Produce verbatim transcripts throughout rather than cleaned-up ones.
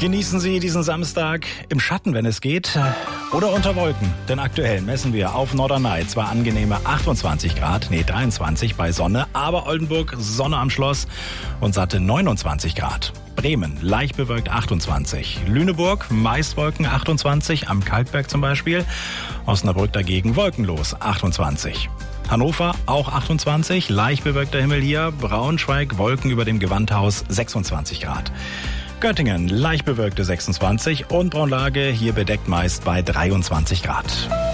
Genießen Sie diesen Samstag im Schatten, wenn es geht, oder unter Wolken. Denn aktuell messen wir auf Norderney zwar angenehme achtundzwanzig Grad, nee dreiundzwanzig bei Sonne, aber Oldenburg Sonne am Schloss und satte neunundzwanzig Grad. Bremen leicht bewölkt achtundzwanzig. Lüneburg meist Wolken achtundzwanzig, am Kalkberg zum Beispiel. Osnabrück dagegen wolkenlos achtundzwanzig. Hannover auch achtundzwanzig, leicht bewölkter Himmel hier. Braunschweig Wolken über dem Gewandhaus sechsundzwanzig Grad. Göttingen leicht bewölkte sechsundzwanzig und Braunlage hier bedeckt meist bei dreiundzwanzig Grad.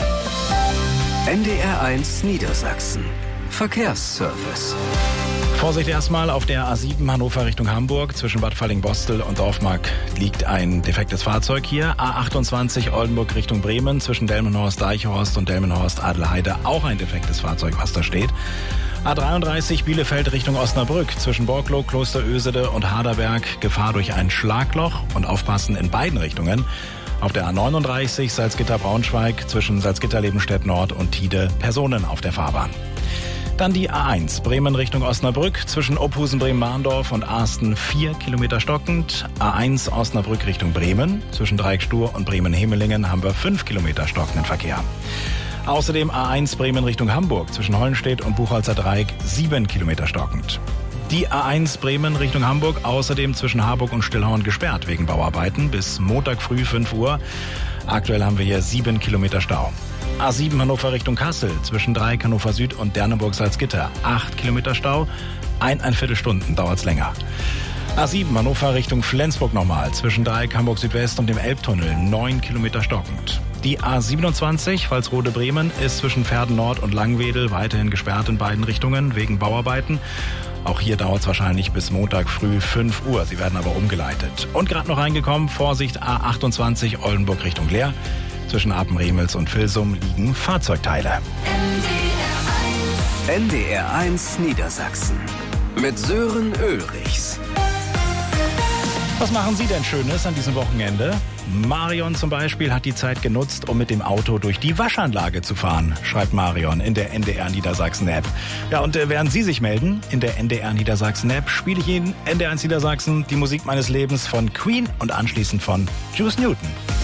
N D R eins Niedersachsen. Verkehrsservice. Vorsicht erstmal auf der A sieben Hannover Richtung Hamburg. Zwischen Bad Falling-Bostel und Dorfmark liegt ein defektes Fahrzeug hier. A achtundzwanzig Oldenburg Richtung Bremen. Zwischen Delmenhorst-Deichhorst und Delmenhorst-Adelheide auch ein defektes Fahrzeug, was da steht. A dreiunddreißig Bielefeld Richtung Osnabrück. Zwischen Borklow, Klosterösede und Harderberg Gefahr durch ein Schlagloch und aufpassen in beiden Richtungen. Auf der A neununddreißig Salzgitter-Braunschweig zwischen Salzgitter-Lebenstedt Nord und Tide Personen auf der Fahrbahn. Dann die A eins Bremen Richtung Osnabrück zwischen Ophusen-Bremen-Mahndorf und Arsten vier Kilometer stockend. A eins Osnabrück Richtung Bremen zwischen Dreieckstur und Bremen-Hemelingen haben wir fünf Kilometer stockenden Verkehr. Außerdem A eins Bremen Richtung Hamburg zwischen Hollenstedt und Buchholzer Dreieck sieben Kilometer stockend. Die A eins Bremen Richtung Hamburg außerdem zwischen Harburg und Stillhorn gesperrt wegen Bauarbeiten bis Montag früh fünf Uhr. Aktuell haben wir hier sieben Kilometer Stau. A sieben Hannover Richtung Kassel zwischen Dreieck Hannover Süd und Derneburg-Salzgitter acht Kilometer Stau. Eineinviertel Stunden dauert's länger. A sieben Hannover Richtung Flensburg nochmal zwischen Dreieck Hamburg Südwest und dem Elbtunnel neun Kilometer stockend. Die A siebenundzwanzig Walsrode-Bremen ist zwischen Verden Nord und Langwedel weiterhin gesperrt in beiden Richtungen wegen Bauarbeiten. Auch hier dauert es wahrscheinlich bis Montag früh fünf Uhr. Sie werden aber umgeleitet. Und gerade noch reingekommen, Vorsicht A achtundzwanzig Oldenburg Richtung Leer. Zwischen Apenremels und Vilsum liegen Fahrzeugteile. N D R eins Niedersachsen mit Sören Ulrichs. Was machen Sie denn Schönes an diesem Wochenende? Marion zum Beispiel hat die Zeit genutzt, um mit dem Auto durch die Waschanlage zu fahren, schreibt Marion in der N D R Niedersachsen App. Ja, und äh, während Sie sich melden in der N D R Niedersachsen App, spiele ich Ihnen N D R eins Niedersachsen die Musik meines Lebens von Queen und anschließend von Juice Newton.